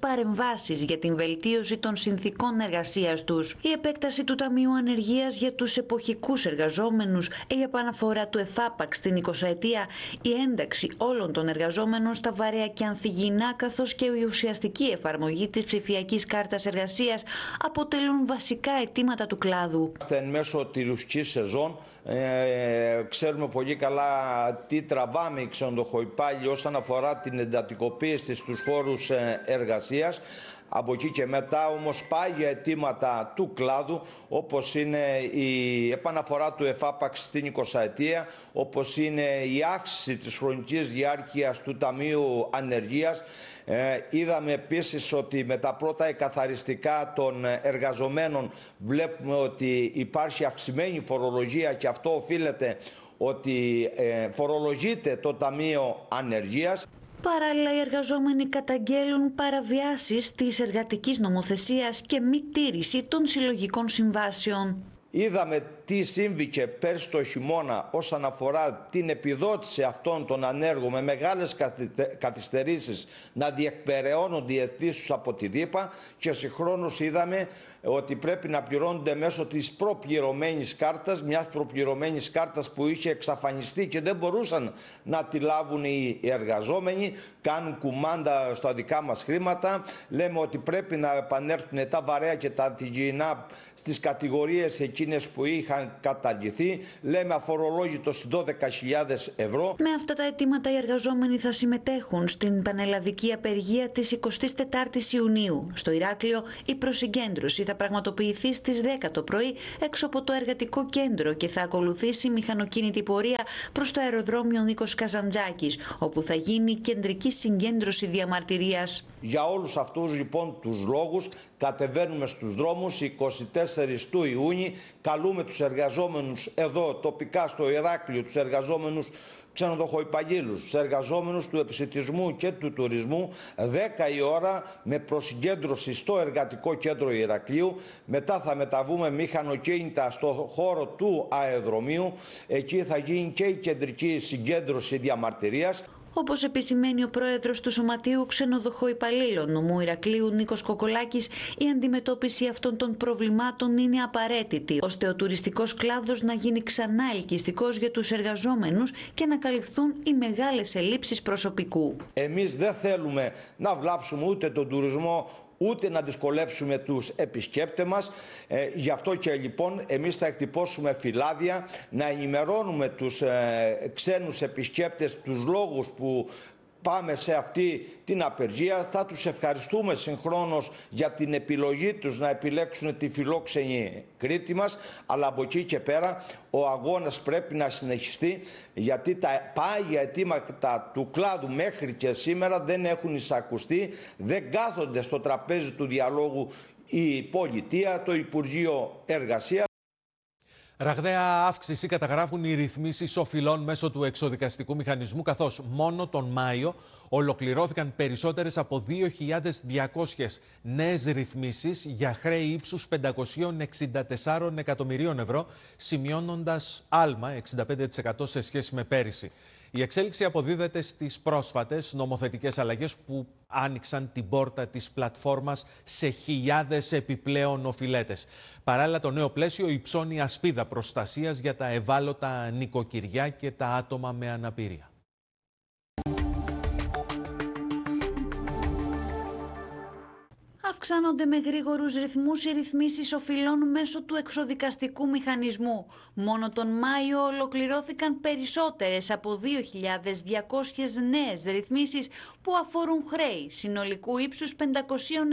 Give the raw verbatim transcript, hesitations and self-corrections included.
παρεμβάσεις για την βελτίωση των συνθηκών εργασίας τους. Η επέκταση του Ταμείου Ανεργίας για τους εποχικούς εργαζόμενους, η επαναφορά του εφάπαξ στην εικοσαετία, η ένταξη όλων των εργαζόμενων στα βαρέα και ανθυγιεινά, καθώς και η ουσιαστική εφαρμογή της ψηφιακής κάρτας εργασίας αποτελούν βασικά αιτήματα του κλάδου. Εν μέσω τη ρουσική σεζόν, ε, ξέρουμε πολύ καλά τι τραβάμε οι ξενοδοχοϊπάλληλοι όσον αφορά την εντατικοποίηση στους χώρους εργασίας. Από εκεί και μετά όμως πάγια αιτήματα του κλάδου, όπως είναι η επαναφορά του εφάπαξ στην εικοσαετία, όπως είναι η αύξηση της χρονικής διάρκειας του Ταμείου Ανεργίας. Ε, είδαμε επίσης ότι με τα πρώτα εκαθαριστικά των εργαζομένων βλέπουμε ότι υπάρχει αυξημένη φορολογία και αυτό οφείλεται ότι ε, φορολογείται το Ταμείο Ανεργίας. Παράλληλα, οι εργαζόμενοι καταγγέλουν παραβιάσεις της εργατικής νομοθεσίας και μη τήρηση των συλλογικών συμβάσεων. Είδαμε τι σύμβηκε πέρσι το χειμώνα όσον αφορά την επιδότηση αυτών των ανέργων με μεγάλες καθυστερήσεις να διεκπεραιώνονται οι αιτήσεις από τη ΔΥΠΑ και συγχρόνως είδαμε ότι πρέπει να πληρώνονται μέσω της προπληρωμένης κάρτας, μιας προπληρωμένης κάρτας που είχε εξαφανιστεί και δεν μπορούσαν να τη λάβουν οι εργαζόμενοι. Κάνουν κουμάντα στα δικά μας χρήματα. Λέμε ότι πρέπει να επανέλθουν τα βαρέα και τα αντιγυηνά στις κατηγορίες εκείνες που είχαν καταργηθεί. Λέμε αφορολόγητο στις δώδεκα χιλιάδες ευρώ. Με αυτά τα αιτήματα οι εργαζόμενοι θα συμμετέχουν στην πανελλαδική απεργία της εικοστής τετάρτης Ιουνίου. Στο Ηράκλειο η προσυγκέντρωση θα πραγματοποιηθεί στις δέκα το πρωί έξω από το εργατικό κέντρο και θα ακολουθήσει μηχανοκίνητη πορεία προς το αεροδρόμιο Νίκος Καζαντζάκης, όπου θα γίνει κεντρική συγκέντρωση διαμαρτυρίας. Για όλους αυτούς λοιπόν τους λόγους κατεβαίνουμε στους δρόμους εικοστή τέταρτη του Ιούνιου. Καλούμε τους εργαζόμενους εδώ τοπικά στο Ηράκλειο, τους εργαζόμενους ξενοδοχοϊπαλλήλους, τους εργαζόμενους του επισιτισμού και του τουρισμού, δέκα η ώρα με προσυγκέντρωση στο εργατικό κέντρο Ηρακλείου. Μετά θα μεταβούμε μηχανοκίνητα στο χώρο του αεροδρομίου. Εκεί θα γίνει και η κεντρική συγκέντρωση διαμαρτυρίας. Όπως επισημαίνει ο πρόεδρος του Σωματείου Ξενοδοχοϊπαλλήλων νομού Ηρακλείου Νίκος Κοκολάκης, η αντιμετώπιση αυτών των προβλημάτων είναι απαραίτητη, ώστε ο τουριστικός κλάδος να γίνει ξανά ελκυστικός για τους εργαζόμενους και να καλυφθούν οι μεγάλες ελλείψεις προσωπικού. Εμείς δεν θέλουμε να βλάψουμε ούτε τον τουρισμό, ούτε να δυσκολέψουμε τους επισκέπτες μας. Ε, γι' αυτό και λοιπόν εμείς θα εκτυπώσουμε φυλάδια να ενημερώνουμε τους ε, ξένους επισκέπτες τους λόγους που πάμε σε αυτή την απεργία. Θα τους ευχαριστούμε συγχρόνως για την επιλογή τους να επιλέξουν τη φιλόξενη Κρήτη μας, αλλά από εκεί και πέρα ο αγώνας πρέπει να συνεχιστεί, γιατί τα πάγια αιτήματα του κλάδου μέχρι και σήμερα δεν έχουν εισακουστεί, δεν κάθονται στο τραπέζι του διαλόγου η πολιτεία, το Υπουργείο Εργασίας. Ραγδαία αύξηση καταγράφουν οι ρυθμίσεις οφειλών μέσω του εξοδικαστικού μηχανισμού, καθώς μόνο τον Μάιο ολοκληρώθηκαν περισσότερες από δύο χιλιάδες διακόσιες νέες ρυθμίσεις για χρέη ύψους πεντακόσια εξήντα τέσσερα εκατομμυρίων ευρώ, σημειώνοντας άλμα εξήντα πέντε τοις εκατό σε σχέση με πέρυσι. Η εξέλιξη αποδίδεται στις πρόσφατες νομοθετικές αλλαγές που άνοιξαν την πόρτα της πλατφόρμας σε χιλιάδες επιπλέον οφειλέτες. Παράλληλα, το νέο πλαίσιο υψώνει ασπίδα προστασίας για τα ευάλωτα νοικοκυριά και τα άτομα με αναπηρία. Αυξάνονται με γρήγορους ρυθμούς οι ρυθμίσεις οφειλών μέσω του εξοδικαστικού μηχανισμού. Μόνο τον Μάιο ολοκληρώθηκαν περισσότερες από δύο χιλιάδες διακόσιες νέες ρυθμίσεις που αφορούν χρέη συνολικού ύψους πεντακόσια